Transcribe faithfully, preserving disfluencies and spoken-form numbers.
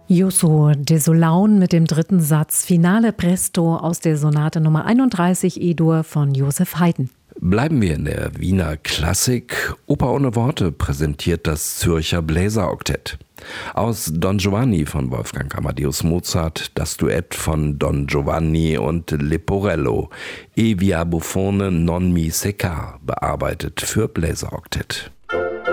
Jusso Desolaun mit dem dritten Satz Finale Presto aus der Sonate Nummer einunddreißig E-Dur von Joseph Haydn. Bleiben wir in der Wiener Klassik. Oper ohne Worte präsentiert das Zürcher Bläseroktett. Aus Don Giovanni von Wolfgang Amadeus Mozart das Duett von Don Giovanni und Leporello, E via buffone non mi seccar, bearbeitet für Bläseroktett.